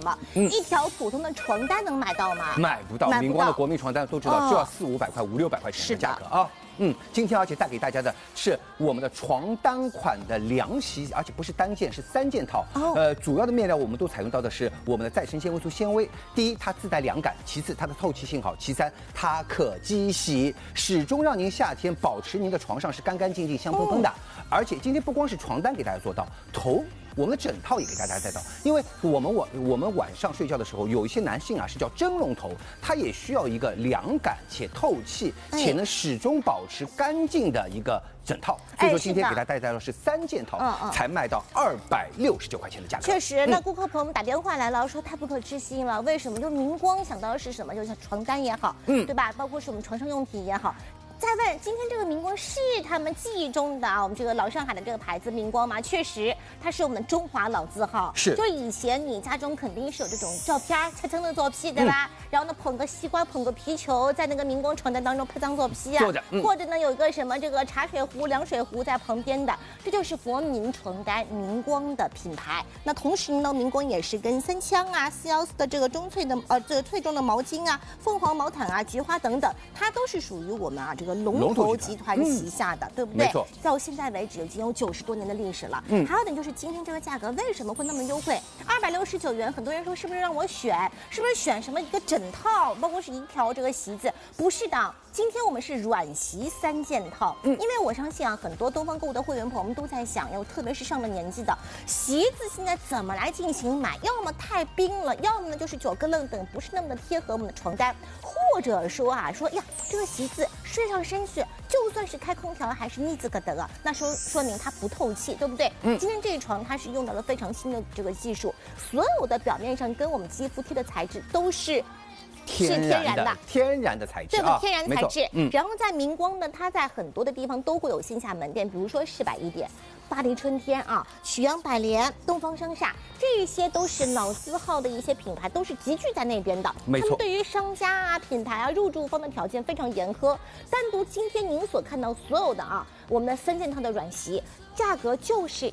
么？一条普通的床单能买到吗？ 买不到，明光的国民床单都知道，就要400-500块、500-600块钱的价格啊。今天而且带给大家的是我们的床单款的凉席，而且不是单件，是3件套。主要的面料我们都采用到的是我们的再生纤维素纤维。第一，它自带凉感；其次，它的透气性好；其三，它可机洗，始终让您夏天保持您的床上是干干净净、香喷喷的。而且今天不光是床单给大家做到，我们的枕套也给大家带到，因为我们晚上睡觉的时候，有一些男性啊是叫蒸笼头，他也需要一个凉感且透气，且能始终保持干净的一个枕套。所以说今天给大家带到的是3件套，才卖到269块钱的价格。 确实，那顾客朋友们打电话来了，说太不可置信了，为什么？就明光想到的是什么？就像床单也好，对吧？包括是我们床上用品也好。再问，今天这个明光是他们记忆中的我们这个老上海的这个牌子明光吗？确实，它是我们中华老字号。 是， 就以前你家中肯定是有这种照片，擦蹭的照片，对吧？然后呢，捧个西瓜，捧个皮球，在那个明光床单当中拍张照片啊。或者呢，有一个什么这个茶水壶、凉水壶在旁边的，这就是国民床单明光的品牌。那同时呢，明光也是跟三枪啊、414的这个中翠的这个翠中的毛巾啊、凤凰毛毯啊、菊花等等，它都是属于我们这个龙头集团旗下的，对不对？ 没错， 到现在为止已经有90多年的历史了。还有点就是今天这个价格为什么会那么优惠？269元，很多人说是不是让我选？是不是选什么一个枕套，包括是一条这个席子？不是的。今天我们是软席3件套，因为我相信很多东方购物的会员朋友们都在想，特别是上了年纪的，席子现在怎么来进行买？要么太冰了，要么呢就是9个愣等，不是那么的贴合我们的床单，或者说说呀，这个席子睡上身去，就算是开空调还是腻子个的那说明它不透气，对不对？今天这一床它是用到了非常新的这个技术，所有的表面上跟我们肌肤贴的材质都是天然的材质，对，天然材质。然后在明光呢，它在很多的地方都会有线下门店，比如说世百一点、巴黎春天曲阳百联、东方商厦，这些都是老字号的一些品牌，都是集聚在那边的。 没错， 他们对于商家品牌入驻方的条件非常严苛。单独今天您所看到所有的我们的3件套的软席。价格就是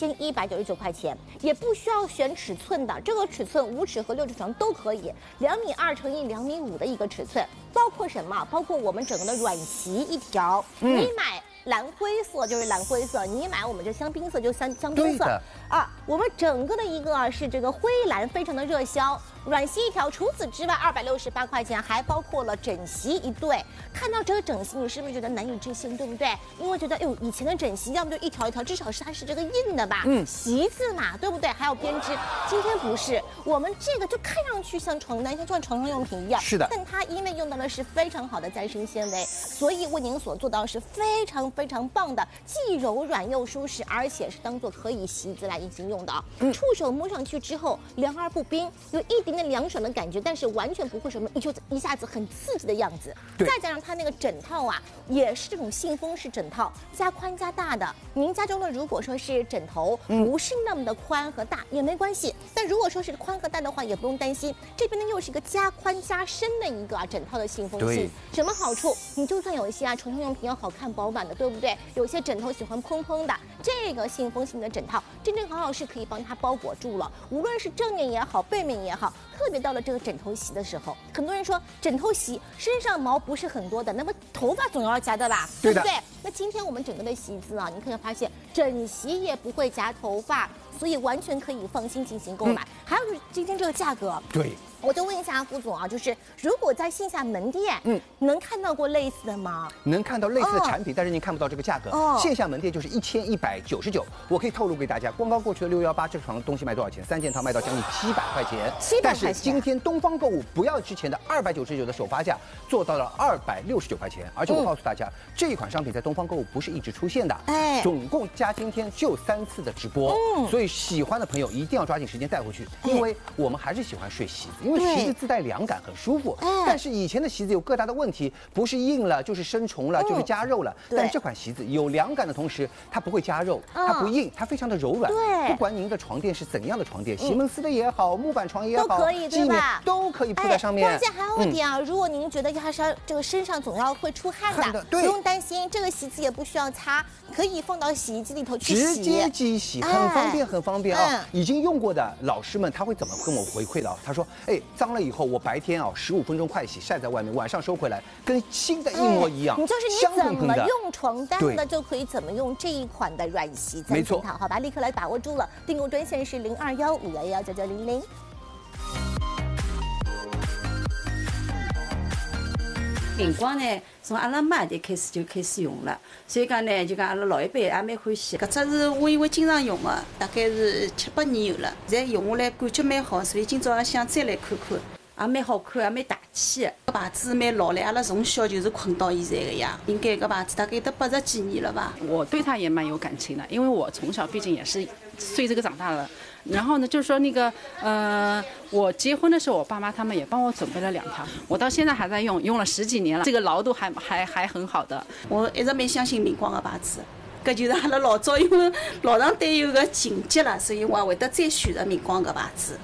1199块钱，也不需要选尺寸的，这个尺寸5尺和6尺床都可以，2.2米乘以2.5米的一个尺寸，包括什么？包括我们整个的软席一条，你买蓝灰色就是蓝灰色，你买我们这香槟色就香槟色我们整个的一个是这个灰蓝，非常的热销。软席一条，除此之外268块钱，还包括了枕席一对。看到这个枕席，你是不是觉得难以置信，对不对？因为觉得以前的枕席要么就一条一条，至少是它是这个硬的吧，席子嘛，对不对？还有编织。今天不是，我们这个就看上去像床单，像床上用品一样， 是的。 但它因为用到的是非常好的再生纤维，所以为您所做到是非常非常棒的，既柔软又舒适，而且是当做可以席子来进行用的触手摸上去之后，凉而不冰，有一点点凉爽的感觉，但是完全不会什么一下子很刺激的样子。再加上它那个枕套也是这种信封式枕套，加宽加大的。您家中的如果说是枕头不是那么的宽和大也没关系，但如果说是宽和大的话，也不用担心。这边呢又是一个加宽加深的一个枕套的信封性，什么好处？你就算有一些床上用品要好看饱满的，对不对？有些枕头喜欢蓬蓬的，这个信封性的枕套真正好是可以帮它包裹住了，无论是正面也好，背面也好。特别到了这个枕头席的时候，很多人说枕头席身上毛不是很多的，那么头发总要夹的吧，对不对？那今天我们整个的席子你可以发现枕席也不会夹头发，所以完全可以放心进行购买。还有就是今天这个价格， 对。 我就问一下副总就是如果在线下门店，能看到过类似的吗？ 能看到类似的产品，但是您看不到这个价格。线下门店就是1199，我可以透露给大家，光过去的618这床东西卖多少钱？3件套卖到将近700块钱。但是今天东方购物不要之前的299的首发价，做到了269块钱。而且我告诉大家，这一款商品在东方购物不是一直出现的，总共加今天就3次的直播，所以喜欢的朋友一定要抓紧时间带回去，因为我们还是喜欢睡席子。 因为席子自带凉感，很舒服。但是以前的席子有各大的问题，不是硬了就是生虫了，就是加肉了。但这款席子有凉感的同时，它不会加肉，它不硬，它非常的柔软。 对， 不管您的床垫是怎样的床垫，席梦思的也好，木板床也好， 都可以，对吧？ 都可以铺在上面。 关键还有一点啊，如果您觉得要是这个身上总要会出汗的，不用担心，这个席子也不需要擦，可以放到洗衣机里头去洗， 直接机洗，很方便，很方便啊。已经用过的老师们他会怎么跟我回馈的？他说，哎，脏了以后我白天啊15分钟快洗，晒在外面，晚上收回来，跟新的一模一样。 你就是你怎么用床单的，就可以怎么用这一款的软席3件套，好吧？立刻来把握住了，订购专线是0215119900。 明光呢，从阿拉妈就开始用了，所以讲呢，就讲阿拉老一辈也蛮欢喜。搿只是我因为经常用的，大概是7、8年有了，现在用下来感觉蛮好，所以今朝也想再来看看，也蛮好看，也蛮大气的。搿牌子蛮老了，阿拉从小就是困到现在的呀。应该搿牌子大概有80几年了吧。 我对它也蛮有感情的，因为我从小毕竟也是随这个长大了。然后呢，就是说那个我结婚的时候，我爸妈他们也帮我准备了2套，我到现在还在用，用了10几年了，这个牢度还很好的。 我一直蛮相信明光的牌子，搿就是阿拉老早因为老上对有个情结了，所以我也会得再选择明光搿牌子。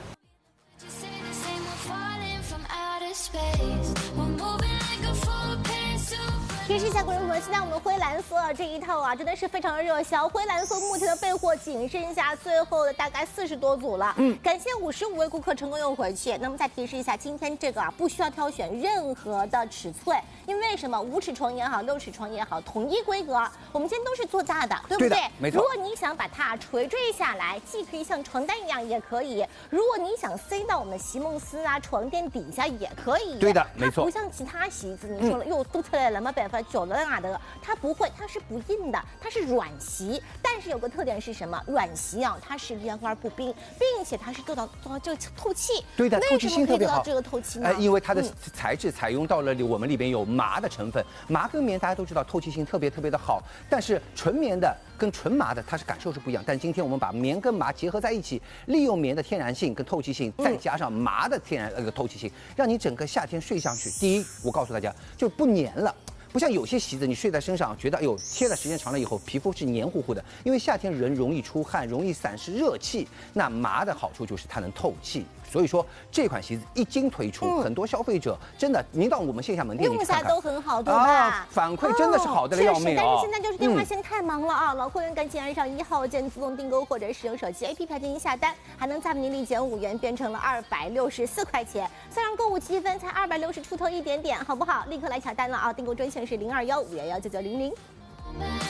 提示一下观众朋友，现在我们灰蓝色这一套啊，真的是非常的热销。灰蓝色目前的备货仅剩下最后的大概40多组了。感谢55位顾客成功用回去。那么再提示一下，今天这个啊不需要挑选任何的尺寸，因为什么？5尺床也好，6尺床也好，统一规格。我们今天都是做大的，对不对？ 没错。 如果你想把它垂坠下来，既可以像床单一样，也可以。如果你想塞到我们的席梦思啊床垫底下，也可以。 对的，没错。 不像其他席子，你说了又凸出来了，没办法。久了哪的，它不会，它是不硬的，它是软席。但是有个特点是什么？软席啊，它是连而不冰，并且它是做到这个透气。 对的，透气性特别好。 这个透气呢？ 因为它的材质采用到了我们里边有麻的成分，麻跟棉大家都知道透气性特别的好，但是纯棉的跟纯麻的它是感受是不一样。但今天我们把棉跟麻结合在一起，利用棉的天然性跟透气性，再加上麻的天然透气性，让你整个夏天睡上去。第一，我告诉大家就不黏了。不像有些席子，你睡在身上觉得，哎呦，贴的时间长了以后，皮肤是黏糊糊的。因为夏天人容易出汗，容易散失热气。那麻的好处就是它能透气。所以说这款席子一经推出，很多消费者真的，您到我们线下门店用起来都很好，对吧？ 反馈真的是好的要命啊！ 但是现在就是电话线太忙了啊，老会员赶紧按上1号键自动订购，或者使用手机 APP 进行下单，还能再为您立减5元，变成了264块钱，算上购物积分才260出头一点点，好不好？立刻来抢单了啊！订购专线是0215119900。